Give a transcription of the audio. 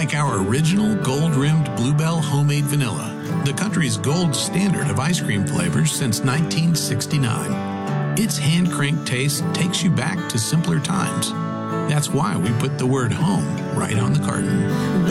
like our original gold-rimmed Bluebell homemade vanilla, the country's gold standard of ice cream flavors since 1969. Its hand-cranked taste takes you back to simpler times. That's why we put the word home right on the carton.